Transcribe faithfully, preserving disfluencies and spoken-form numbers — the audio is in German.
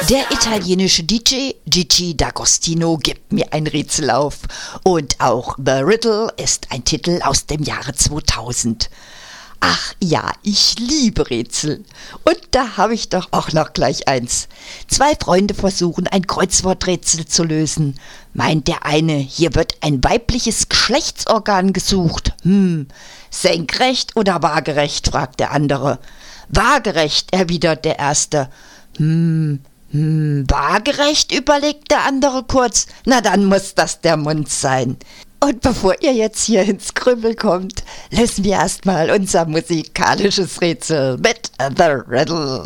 Der italienische D J Gigi D'Agostino gibt mir ein Rätsel auf. Und auch The Riddle ist ein Titel aus dem Jahre zweitausend. Ach ja, ich liebe Rätsel. Und da habe ich doch auch noch gleich eins. Zwei Freunde versuchen, ein Kreuzworträtsel zu lösen. Meint der eine, hier wird ein weibliches Geschlechtsorgan gesucht. Hm, senkrecht oder waagerecht, fragt der andere. Waagerecht, erwidert der erste. Hm, hm, waagerecht, überlegt der andere kurz. Na, dann muss das der Mund sein. Und bevor ihr jetzt hier ins Grübel kommt, lösen wir erstmal unser musikalisches Rätsel mit The Riddle.